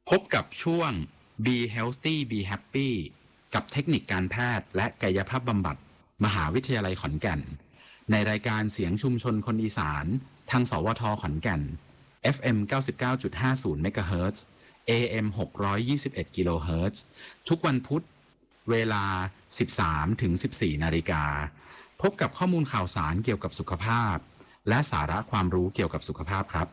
พบกับช่วง Be Healthy Be Happy กับเทคนิคการแพทย์และกายภาพบำบัดมหาวิทยาลัยขอนแก่นในรายการเสียงชุมชนคนอีสานทางสวทขอนแก่น FM 99.50 เมกะเฮิรตซ์ AM 621 กิโลเฮิรตซ์ทุกวันพุธเวลา 13-14 นาฬิกาพบกับข้อมูลข่าวสารเกี่ยวกับสุขภาพและสาระความรู้เกี่ยวกับสุขภาพครับ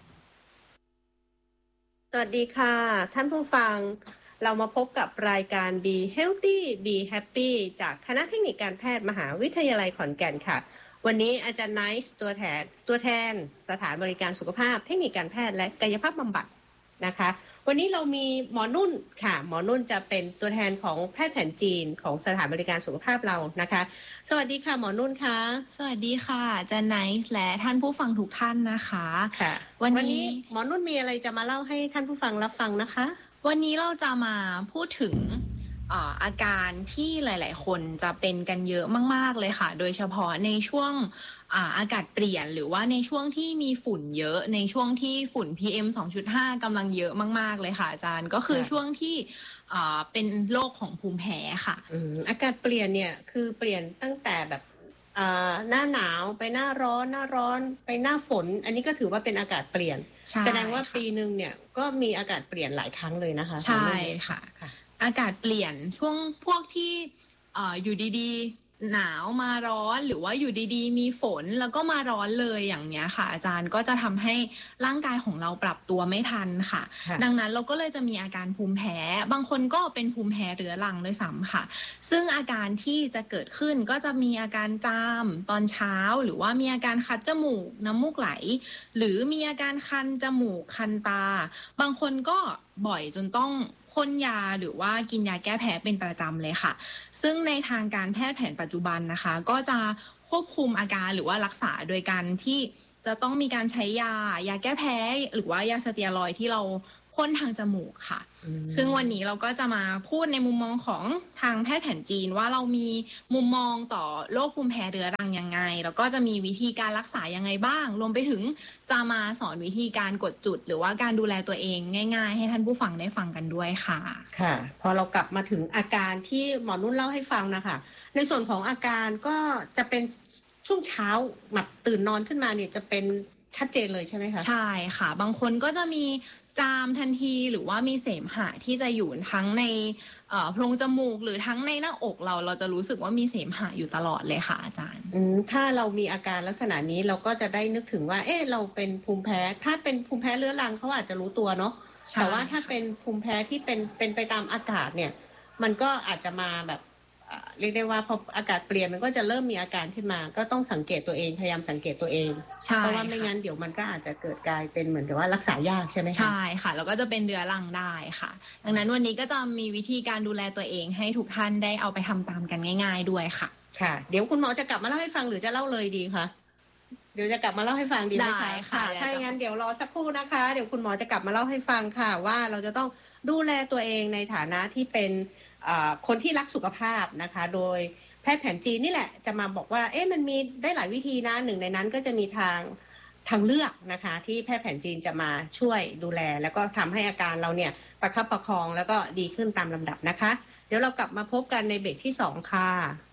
สวัสดีค่ะท่านผู้ฟังเรามาพบกับรายการ Be Healthy Be Happy จากคณะเทคนิคการแพทย์มหาวิทยาลัยขอนแก่นค่ะวันนี้อาจารย์ไนซ์ตัวแทนสถานบริการสุขภาพเทคนิคการแพทย์และกายภาพบำบัดนะคะวันนี้เรามีหมอนุ่นค่ะหมอนุ่นจะเป็นตัวแทนของแพทย์แผนจีนของสถานบริการสุขภาพเรานะคะสวัสดีค่ะหมอนุ่นค่ะสวัสดีค่ะอาจารย์ไนซ์และท่านผู้ฟังทุกท่านนะคะค่ะวันนี้หมอนุ่นมีอะไรจะมาเล่าให้ท่านผู้ฟังรับฟังนะคะวันนี้เราจะมาพูดถึงอาการที่หลายๆคนจะเป็นกันเยอะมากๆเลยค่ะโดยเฉพาะในช่วงอากาศเปลี่ยนหรือว่าในช่วงที่มีฝุ่นเยอะในช่วงที่ฝุ่น PM 2.5 กำลังเยอะมากๆเลยค่ะอาจารย์ก็คือช่วงที่เป็นโรคของภูมิแพ้ค่ะอากาศเปลี่ยนเนี่ยคือเปลี่ยนตั้งแต่แบบหน้าหนาวไปหน้าร้อนไปหน้าฝนอันนี้ก็ถือว่าเป็นอากาศเปลี่ยนแสดงว่าปีนึงเนี่ยก็มีอากาศเปลี่ยนหลายครั้งเลยนะคะใช่ค่ะอากาศเปลี่ยนช่วงพวกที่อยู่ดีๆหนาวมาร้อนหรือว่าอยู่ดีๆมีฝนแล้วก็มาร้อนเลยอย่างเนี้ยค่ะอาจารย์ก็จะทำให้ร่างกายของเราปรับตัวไม่ทันค่ะดังนั้นเราก็เลยจะมีอาการภูมิแพ้บางคนก็เป็นภูมิแพ้เรื้อรังด้วยซ้ำค่ะซึ่งอาการที่จะเกิดขึ้นก็จะมีอาการจามตอนเช้าหรือว่ามีอาการคัดจมูกน้ำมูกไหลหรือมีอาการคันจมูกคันตาบางคนก็บ่อยจนต้องพ่นยาหรือว่ากินยาแก้แพ้เป็นประจำเลยค่ะซึ่งในทางการแพทย์แผนปัจจุบันนะคะก็จะควบคุมอาการหรือว่ารักษาโดยการที่จะต้องมีการใช้ยาแก้แพ้หรือว่ายาสเตียรอยด์ที่เราพ่นทางจมูกค่ะซึ่งวันนี้เราก็จะมาพูดในมุมมองของทางแพทย์แผนจีนว่าเรามีมุมมองต่อโรคภูมิแพ้เรื้อรังยังไงแล้วก็จะมีวิธีการรักษายังไงบ้างรวมไปถึงจะมาสอนวิธีการกดจุดหรือว่าการดูแลตัวเองง่ายๆให้ท่านผู้ฟังได้ฟังกันด้วยค่ะค่ะพอเรากลับมาถึงอาการที่หมอนุ่นเล่าให้ฟังนะคะในส่วนของอาการก็จะเป็นช่วงเช้าแบบตื่นนอนขึ้นมาเนี่ยจะเป็นชัดเจนเลยใช่ไหมคะใช่ค่ะบางคนก็จะมีจามทันทีหรือว่ามีเสมหะที่จะอยู่ทั้งในโพรงจมูกหรือทั้งในหน้าอกเราจะรู้สึกว่ามีเสมหะอยู่ตลอดเลยค่ะอาจารย์ถ้าเรามีอาการลักษณะนี้เราก็จะได้นึกถึงว่าเราเป็นภูมิแพ้ถ้าเป็นภูมิแพ้เรื้อรังเขาอาจจะรู้ตัวเนาะแต่ว่าถ้าเป็นภูมิแพ้ที่เป็นไปตามอากาศเนี่ยมันก็อาจจะมาแบบเรียกได้ว่าพออากาศเปลี่ยนมันก็จะเริ่มมีอาการขึ้นมาก็ต้องสังเกตตัวเองพยายามสังเกตตัวเองเพราะว่าไม่งั้นเดี๋ยวมันก็อาจจะเกิดกลายเป็นเหมือนกับว่ารักษายากใช่ไหมคะใช่ค่ะแล้วก็จะเป็นเรื้อรังได้ค่ะดังนั้นวันนี้ก็จะมีวิธีการดูแลตัวเองให้ทุกท่านได้เอาไปทำตามกันง่ายๆด้วยค่ะค่ะเดี๋ยวคุณหมอจะกลับมาเล่าให้ฟังหรือจะเล่าเลยดีคะเดี๋ยวจะกลับมาเล่าให้ฟังดีไหมคะค่ะถ้าอย่างนั้นเดี๋ยวรอสักครู่นะคะเดี๋ยวคุณหมอจะกลับมาเล่าให้ฟังค่ะว่าเราจะต้องดูแลตัวเองในฐานะที่เป็นคนที่รักสุขภาพนะคะโดยแพทย์แผนจีนนี่แหละจะมาบอกว่ามันมีได้หลายวิธีนะหนึ่งในนั้นก็จะมีทางเลือกนะคะที่แพทย์แผนจีนจะมาช่วยดูแลแล้วก็ทำให้อาการเราเนี่ยประคับประคองแล้วก็ดีขึ้นตามลำดับนะคะเดี๋ยวเรากลับมาพบกันในเบรกที่2ค่ะ